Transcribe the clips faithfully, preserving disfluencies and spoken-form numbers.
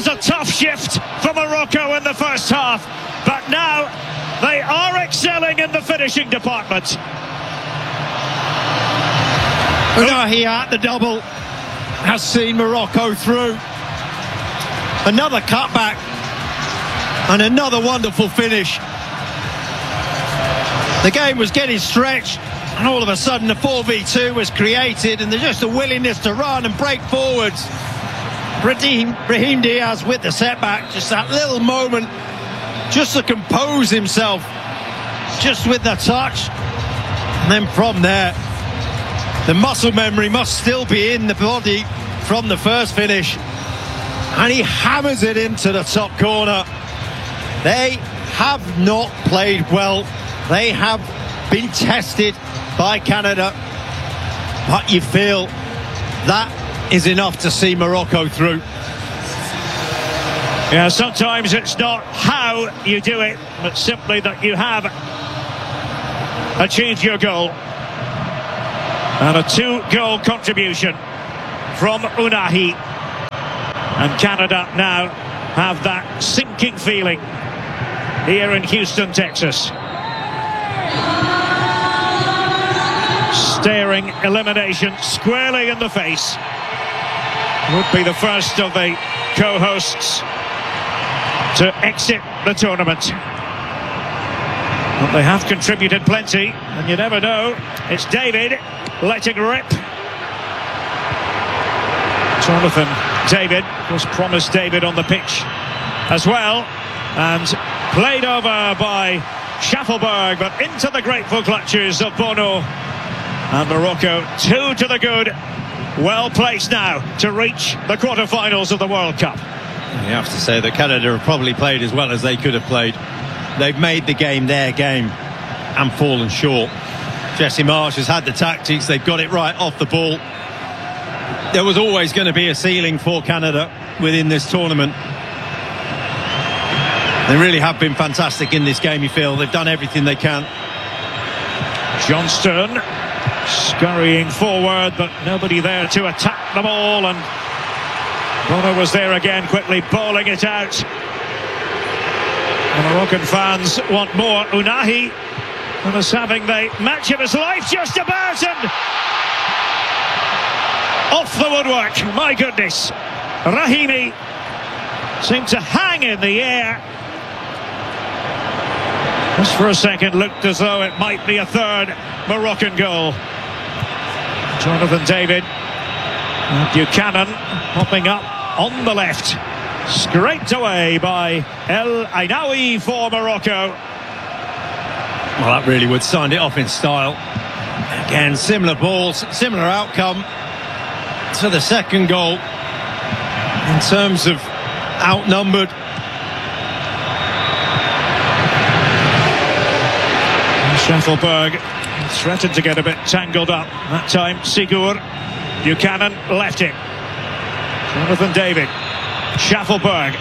was a tough shift for Morocco in the first half, but now they are excelling in the finishing department. Unahi at the double has seen Morocco through. Another cutback and another wonderful finish. The game was getting stretched, and all of a sudden the four v two was created, and there's just a willingness to run and break forwards. Brahim, Brahim Diaz with the setback, just that little moment just to compose himself, just with the touch, and then from there the muscle memory must still be in the body from the first finish, and he hammers it into the top corner. They have not played well. They have been tested by Canada, but you feel that is enough to see Morocco through. Yeah, sometimes it's not how you do it, but simply that you have achieved your goal. And a two-goal contribution from Unahi. And Canada now have that sinking feeling here in Houston, Texas. Staring elimination squarely in the face. Would be the first of the co-hosts to exit the tournament. But they have contributed plenty, and you never know. It's David letting rip. Jonathan David was promised David on the pitch as well, and played over by Schaffelberg, but into the grateful clutches of Bono. And Morocco, two to the good. Well placed now to reach the quarterfinals of the World Cup. You have to say that Canada have probably played as well as they could have played. They've made the game their game and fallen short. Jesse Marsch has had the tactics, they've got it right off the ball. There was always going to be a ceiling for Canada within this tournament. They really have been fantastic in this game, you feel. They've done everything they can. Johnston scurrying forward, but nobody there to attack the ball, and Bono was there again, quickly bowling it out. The Moroccan fans want more. Unahi was having the match of his life just about, and off the woodwork. My goodness, Rahimi seemed to hang in the air. Just for a second looked as though it might be a third Moroccan goal. Jonathan David, and Buchanan popping up on the left, scraped away by El Ainaoui for Morocco. Well, that really would sign it off in style. Again, similar balls, similar outcome to the second goal in terms of outnumbered. Schaffelberg threatened to get a bit tangled up. That time, Sigur. Buchanan left it. Jonathan David. Schaffelberg.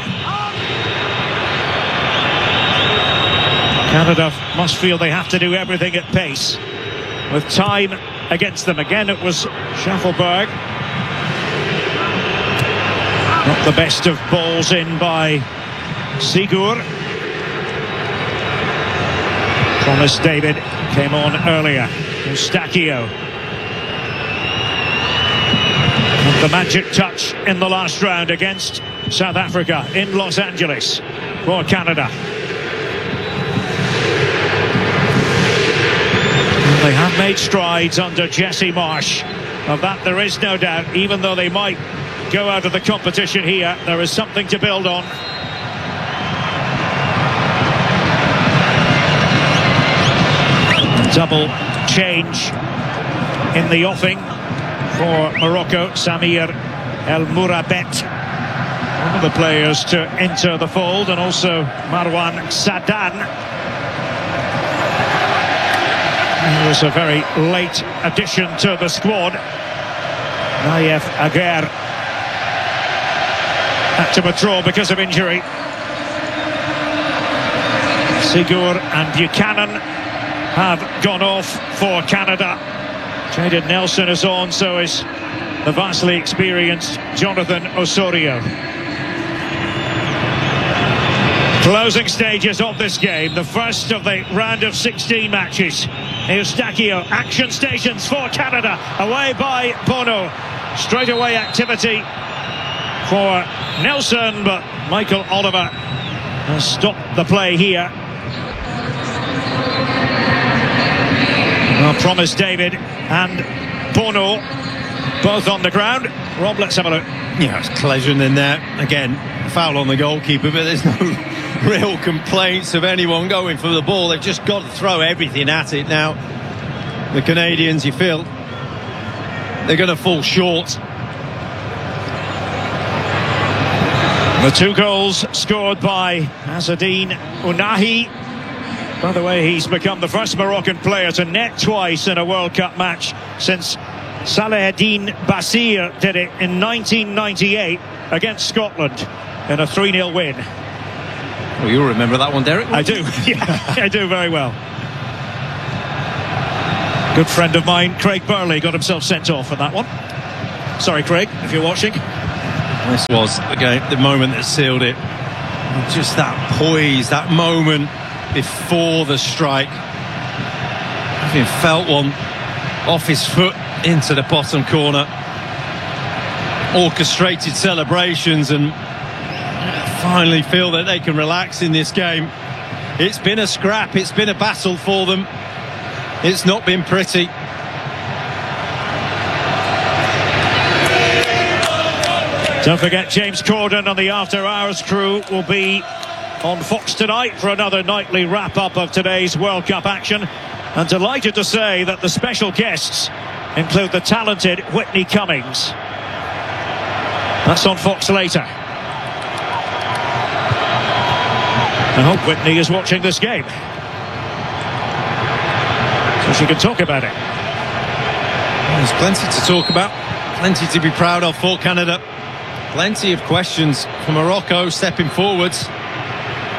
Canada must feel they have to do everything at pace, with time against them. Again, it was Schaffelberg. Not the best of balls in by Sigur. Promised David came on earlier. Eustachio. And the magic touch in the last round against South Africa in Los Angeles for Canada. And they have made strides under Jesse Marsch. Of that there is no doubt. Even though they might go out of the competition here, there is something to build on. Double change in the offing for Morocco. Samir El Mourabet, one of the players to enter the fold, and also Marwan Sadan. He was a very late addition to the squad. Nayef Aguer had to withdraw because of injury. Sigur and Buchanan have gone off for Canada. Jadon Nelson is on, so is the vastly experienced Jonathan Osorio. Closing stages of this game, the first of the round of sixteen matches. Eustachio, action stations for Canada, away by Bono. Straight away activity for Nelson, but Michael Oliver has stopped the play here. Well, Promise David and Bono both on the ground. Rob, let's have a look. Yeah, it's Clejon in there. Again, foul on the goalkeeper, but there's no real complaints of anyone going for the ball. They've just got to throw everything at it now. The Canadians, you feel, they're going to fall short. The two goals scored by Azzedine Ounahi. By the way, he's become the first Moroccan player to net twice in a World Cup match since Salaheddine Bassir did it in nineteen ninety-eight against Scotland in a three nil win. Well, you'll remember that one, Derek. I do, yeah, I do very well. Good friend of mine, Craig Burley, got himself sent off for that one. Sorry, Craig, if you're watching. This was the game, the moment that sealed it. Just that poise, that moment before the strike. Having felt one off his foot into the bottom corner. Orchestrated celebrations, and finally feel that they can relax in this game. It's been a scrap, it's been a battle for them. It's not been pretty. Don't forget, James Corden on the After Hours crew will be on Fox tonight for another nightly wrap-up of today's World Cup action. And delighted to say that the special guests include the talented Whitney Cummings. That's on Fox later. I hope Whitney is watching this game, so she can talk about it. There's plenty to talk about, plenty to be proud of for Canada. Plenty of questions for Morocco stepping forwards.